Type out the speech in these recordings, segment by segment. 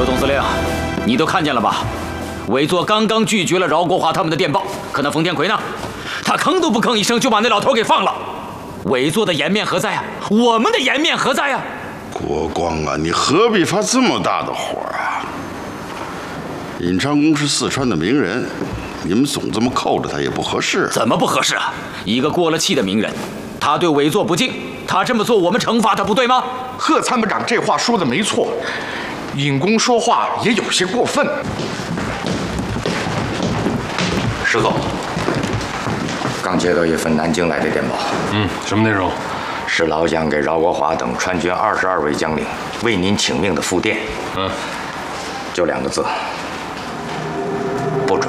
刘总司令，你都看见了吧？委座刚刚拒绝了饶国华他们的电报，可那冯天奎呢？他吭都不吭一声就把那老头给放了。委座的颜面何在啊？我们的颜面何在啊？ 国光啊，你何必发这么大的火啊？尹昌公是四川的名人，你们总这么扣着他也不合适。 怎么不合适啊？一个过了气的名人，他对委座不敬，他这么做，我们惩罚他不对吗？ 贺参谋长这话说的没错，尹公说话也有些过分。 石总，刚接到一份南京来的电报。 什么内容？ 是老蒋给饶国华等川军22位将领为您请命的复电。就2个字：不准。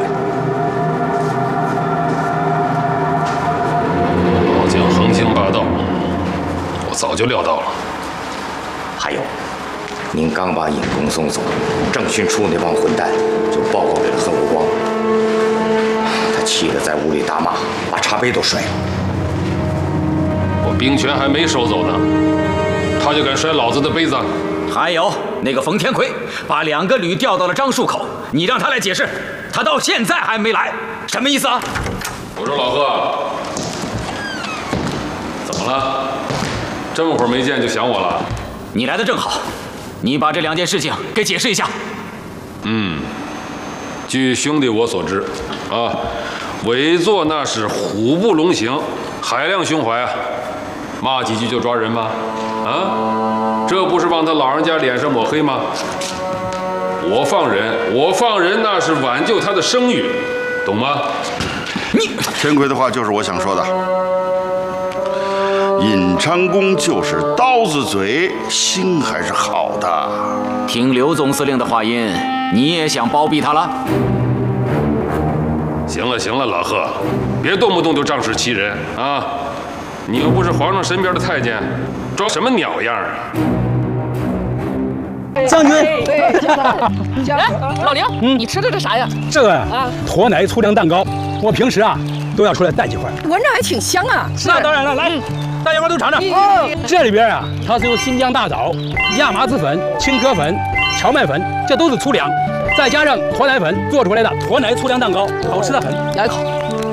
老蒋横行霸道，我早就料到了。 还有，您刚把尹公送走，政训处那帮混蛋就报告给了贺国光，他气得在屋里大骂，把茶杯都摔了。 我兵权还没收走呢，他就敢摔老子的杯子？ 还有那个冯天奎，把2个旅调到了樟树口，你让他来解释，他到现在还没来，什么意思啊？ 我说老贺，怎么了？这么会儿没见就想我了？ 你来的正好，你把这2件事情给解释一下。 据兄弟我所知，委座那是虎步龙行，海量胸怀啊，骂几句就抓人吗？这不是往他老人家脸上抹黑吗？我放人那是挽救他的声誉，懂吗？ 天奎的话就是我想说的。尹昌公就是刀子嘴，心还是好的。 听刘总司令的话音，你也想包庇他了？ 行了，老贺，别动不动就仗势欺人啊！你又不是皇上身边的太监，装什么鸟样啊？ 将军， 哎，老刘，你吃的这啥呀？ 这个呀，驼奶粗粮蛋糕，我平时啊都要出来带几块。 闻着还挺香啊。 那当然了，来，大家伙都尝尝。这里边啊，它是由新疆大枣、亚麻籽粉、青稞粉、荞麦粉，这都是粗粮，再加上驼奶粉做出来的驼奶粗粮蛋糕，好吃的很。 来一口。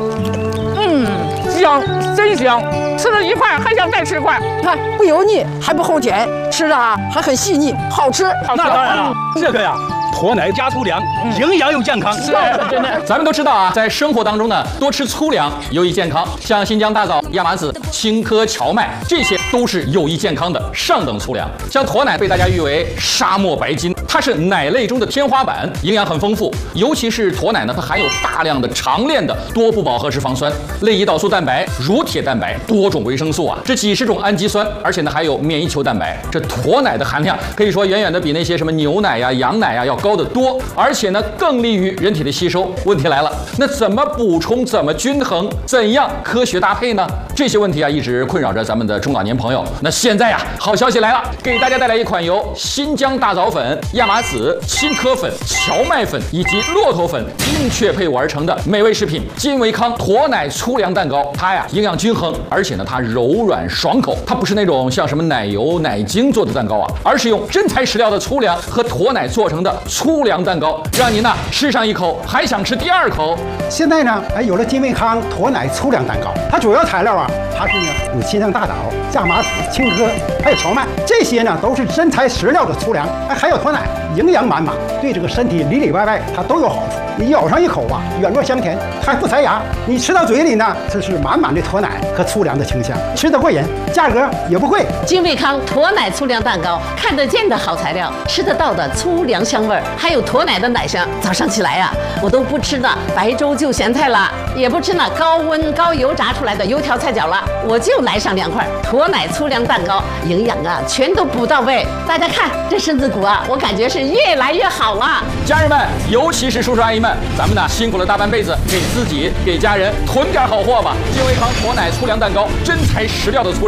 香，真香。吃了1块还想再吃1块，看不油腻，还不齁甜，吃的还很细腻，好吃。 那当然了，这个呀，驼奶加粗粮，营养又健康。是， 真的。咱们都知道啊，在生活当中呢，多吃粗粮有益健康，像新疆大枣、亚麻籽、青稞、荞麦，这些都是有益健康的上等粗粮。像驼奶被大家誉为沙漠白金，它是奶类中的天花板，营养很丰富。尤其是驼奶呢，它含有大量的长链的多不饱和脂肪酸、类胰岛素蛋白、乳铁蛋白、多种维生素啊，这几十种氨基酸，而且呢还有免疫球蛋白。这驼奶的含量可以说远远的比那些什么牛奶呀、羊奶呀要高得多，而且呢更利于人体的吸收。问题来了，那怎么补充？怎么均衡？怎样科学搭配呢？这些问题啊一直困扰着咱们的中老年朋友。那现在呀，好消息来了，给大家带来一款由新疆大枣粉、亚麻籽、青稞粉、荞麦粉以及骆驼粉精确配伍而成的美味食品金维康驼奶粗粮蛋糕。它呀营养均衡，而且呢它柔软爽口，它不是那种像什么奶油、奶精做的蛋糕啊，而是用真材实料的粗粮和驼奶做成的粗粮蛋糕，让您呢吃上一口还想吃第2口。 现在呢，有了金维康驼奶粗粮蛋糕，它主要材料啊，它是呢有新疆大枣、亚麻籽、青稞，还有荞麦，这些呢都是真材实料的粗粮，还有驼奶，营养满满，对这个身体里里外外它都有好处。你咬上一口啊，软糯香甜，还不塞牙。你吃到嘴里呢，这是满满的驼奶和粗粮的清香，吃得过瘾，价格也不贵。 金维康驼奶粗粮蛋糕，看得见的好材料，吃得到的粗粮香味儿，还有驼奶的奶香。早上起来呀，我都不吃那白粥就咸菜了，也不吃那高温高油炸出来的油条菜饺了，我就来上2块驼奶粗粮蛋糕，营养啊全都补到位。大家看这身子骨啊，我感觉是越来越好了。 家人们，尤其是叔叔阿姨们，咱们呢辛苦了大半辈子，给自己给家人囤点好货吧。金维康驼奶粗粮蛋糕，真材实料的粗粮。